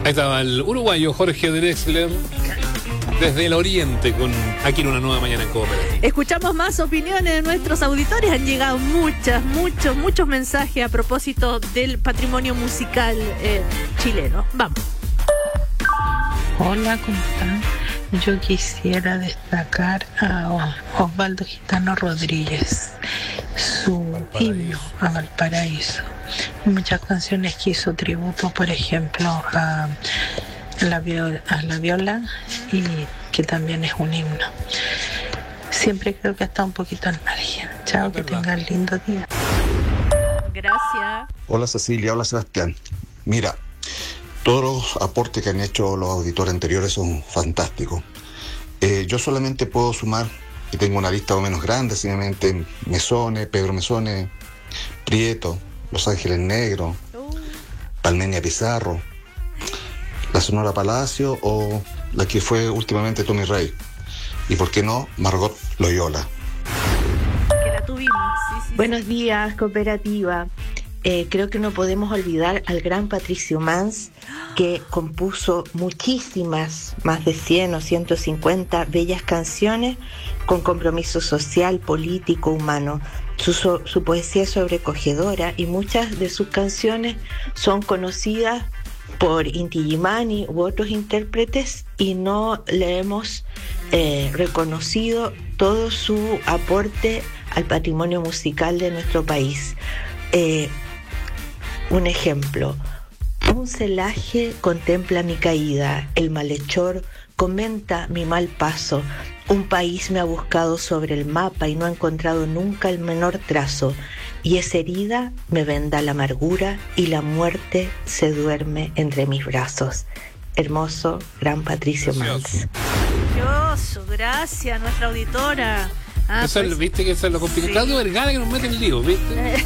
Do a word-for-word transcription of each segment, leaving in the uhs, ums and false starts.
Ahí estaba el uruguayo Jorge Drexler desde el oriente con aquí en Una Nueva Mañana en Cooperativa. Escuchamos más opiniones de nuestros auditores. Han llegado muchas, muchos, muchos mensajes a propósito del patrimonio musical eh, chileno. Vamos. Hola, ¿cómo están? Yo quisiera destacar a Osvaldo Gitano Rodríguez, su himno a Valparaíso. Muchas canciones que hizo tributo, por ejemplo, a la, viola, a la viola, y que también es un himno. Siempre creo que está un poquito al margen. Chao, que tengan lindo día. Gracias. Hola Cecilia, hola Sebastián. Mira, todos los aportes que han hecho los auditores anteriores son fantásticos. Eh, yo solamente puedo sumar, y tengo una lista más o menos grande, simplemente Mesone, Pedro Mesone, Prieto, Los Ángeles Negros, Palmenia Pizarro, la Sonora Palacio o la que fue últimamente Tommy Rey. Y por qué no, Margot Loyola. Que la tuvimos, sí, sí. Buenos días, Cooperativa. Eh, creo que no podemos olvidar al gran Patricio Mans, que compuso muchísimas, más de cien o ciento cincuenta bellas canciones con compromiso social, político, humano. Su, su, su poesía es sobrecogedora y muchas de sus canciones son conocidas por Inti Illimani u otros intérpretes y no le hemos eh, reconocido todo su aporte al patrimonio musical de nuestro país. Eh, un ejemplo: un celaje contempla mi caída, el malhechor comenta mi mal paso, un país me ha buscado sobre el mapa y no ha encontrado nunca el menor trazo, y esa herida me venda la amargura y la muerte se duerme entre mis brazos. Hermoso, gran Patricio Mans. Maravilloso, gracias, nuestra auditora. Ah, eso pues, es, viste que eso es lo complicado. Claudio Vergara que nos mete en lío, ¿viste?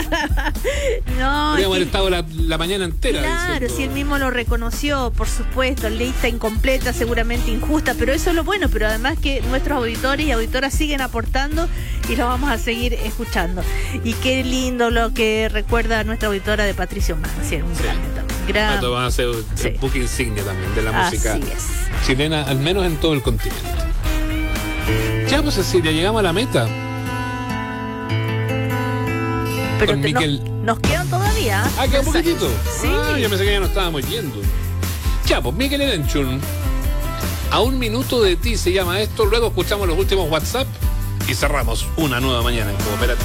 No, podríamos haber que, estado la, la mañana entera. claro, diciendo... si él mismo lo reconoció, por supuesto, lista incompleta, seguramente injusta, pero eso es lo bueno, pero además que nuestros auditores y auditoras siguen aportando y los vamos a seguir escuchando. Y qué lindo lo que recuerda nuestra auditora de Patricio Mans, sí, un sí. gran, gran... Van a ser sí. el buque insignia también de la Así música es. chilena, al menos en todo el continente. Ya, pues Cecilia, llegamos a la meta. Pero Con te, Miquel... no, nos quedan todavía. Ah, queda un poquitito. Sí. Ah, yo pensé que ya nos estábamos yendo. Ya, pues Miquel Erenchun. A un minuto de ti se llama esto. Luego escuchamos los últimos WhatsApp y cerramos Una Nueva Mañana en Cooperativa.